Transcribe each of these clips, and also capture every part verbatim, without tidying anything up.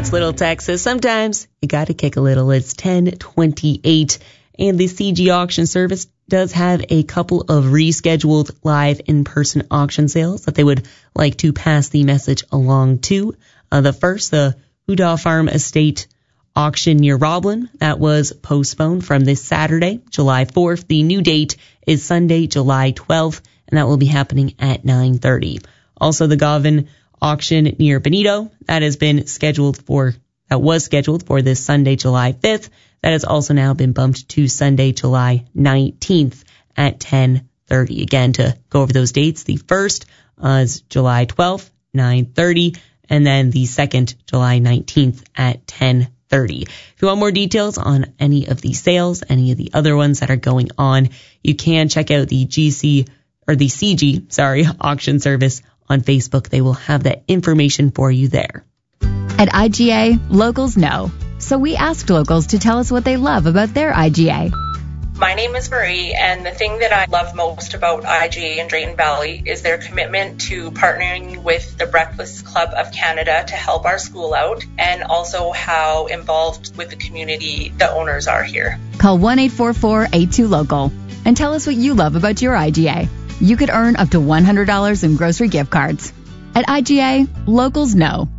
It's Little Texas. Sometimes you got to kick a little. It's ten twenty-eight, and the C G auction service does have a couple of rescheduled live in-person auction sales that they would like to pass the message along to. Uh, the first, the Houdaw Farm Estate auction near Roblin, that was postponed from this Saturday, July fourth. The new date is Sunday, July twelfth, and that will be happening at nine thirty. Also, the Govan auction near Benito, that has been scheduled for, that was scheduled for this Sunday, July fifth. That has also now been bumped to Sunday, July nineteenth at ten thirty. Again, to go over those dates, the first uh, is July twelfth, nine thirty, and then the second, July nineteenth at ten thirty. If you want more details on any of these sales, any of the other ones that are going on, you can check out the G C, or the C G, sorry, auction service on Facebook. They will have that information for you there. At I G A, locals know. So we asked locals to tell us what they love about their I G A. My name is Marie, and the thing that I love most about I G A in Drayton Valley is their commitment to partnering with the Breakfast Club of Canada to help our school out, and also how involved with the community the owners are here. Call one eight four four, eight two, local and tell us what you love about your I G A. You could earn up to one hundred dollars in grocery gift cards. At I G A, locals know.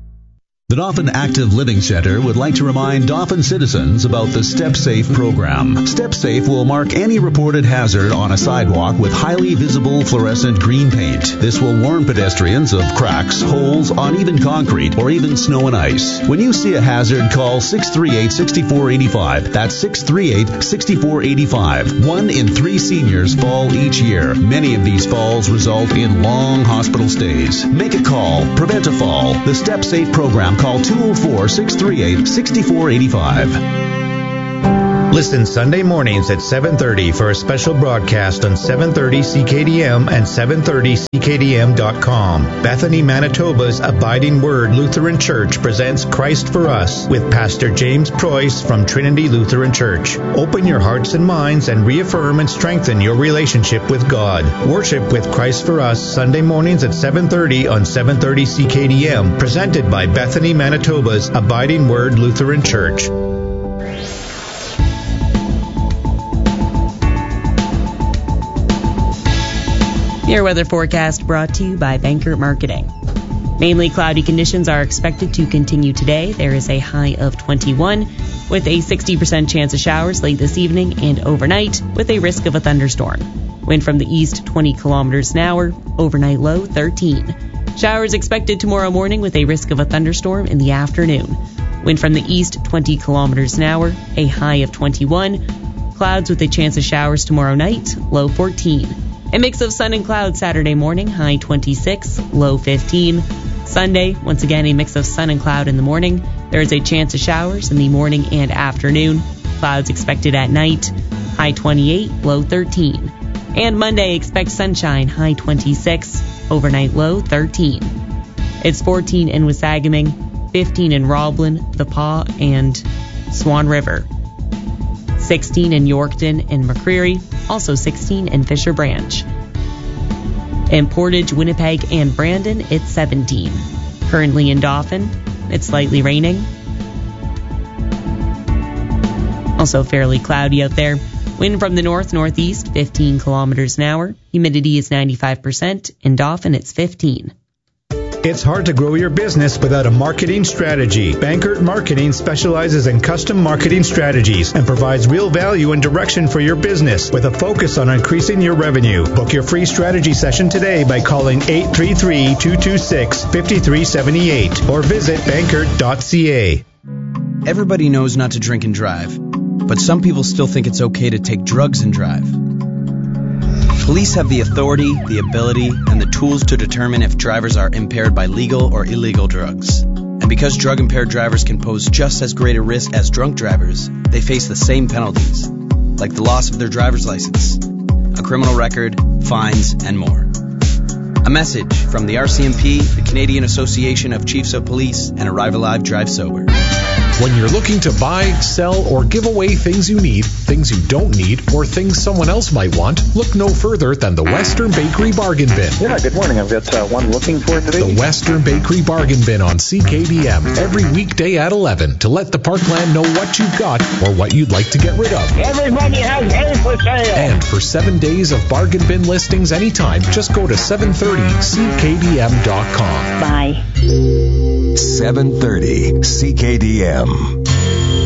The Dauphin Active Living Center would like to remind Dauphin citizens about the Step Safe program. Step Safe will mark any reported hazard on a sidewalk with highly visible fluorescent green paint. This will warn pedestrians of cracks, holes, uneven concrete, or even snow and ice. When you see a hazard, call six three eight, six four eight five. That's six three eight, six four eight five. One in three seniors fall each year. Many of these falls result in long hospital stays. Make a call. Prevent a fall. The Step Safe program. Call two oh four, six three eight, six four eight five. Listen Sunday mornings at seven thirty for a special broadcast on seven thirty C K D M and seven thirty C K D M dot com. Bethany, Manitoba's Abiding Word Lutheran Church presents Christ for Us with Pastor James Preuss from Trinity Lutheran Church. Open your hearts and minds and reaffirm and strengthen your relationship with God. Worship with Christ for Us Sunday mornings at seven thirty on seven thirty C K D M, presented by Bethany, Manitoba's Abiding Word Lutheran Church. Your weather forecast brought to you by Bankert Marketing. Mainly cloudy conditions are expected to continue today. There is a high of twenty-one with a sixty percent chance of showers late this evening and overnight with a risk of a thunderstorm. Wind from the east twenty kilometers an hour, overnight low thirteen. Showers expected tomorrow morning with a risk of a thunderstorm in the afternoon. Wind from the east twenty kilometers an hour, a high of twenty-one. Clouds with a chance of showers tomorrow night, low fourteen. A mix of sun and clouds Saturday morning, high twenty-six, low fifteen. Sunday, once again, a mix of sun and cloud in the morning. There is a chance of showers in the morning and afternoon. Clouds expected at night, high twenty-eight, low thirteen. And Monday, expect sunshine, high twenty-six, overnight low thirteen. It's fourteen in Wasagaming, fifteen in Roblin, The Paw, and Swan River. sixteen in Yorkton and McCreary, also sixteen in Fisher Branch. In Portage, Winnipeg, and Brandon, it's seventeen. Currently in Dauphin, it's slightly raining. Also fairly cloudy out there. Wind from the north-northeast, fifteen kilometers an hour. Humidity is ninety-five percent. In Dauphin, it's fifteen. It's hard to grow your business without a marketing strategy. Bankert Marketing specializes in custom marketing strategies and provides real value and direction for your business with a focus on increasing your revenue. Book your free strategy session today by calling eight three three, two two six, five three seven eight or visit bankert dot c a. Everybody knows not to drink and drive, but some people still think it's okay to take drugs and drive. Police have the authority, the ability, and the tools to determine if drivers are impaired by legal or illegal drugs. And because drug-impaired drivers can pose just as great a risk as drunk drivers, they face the same penalties, like the loss of their driver's license, a criminal record, fines, and more. A message from the R C M P, the Canadian Association of Chiefs of Police, and Arrive Alive Drive Sober. When you're looking to buy, sell, or give away things you need, things you don't need, or things someone else might want, look no further than the Western Bakery Bargain Bin. Yeah, good morning. I've got uh, one looking for today. The Western Bakery Bargain Bin on C K D M every weekday at eleven to let the Parkland know what you've got or what you'd like to get rid of. Everybody has hay for sale. And for seven days of bargain bin listings anytime, just go to seven thirty C K D M dot com. Bye. seven thirty C K D M.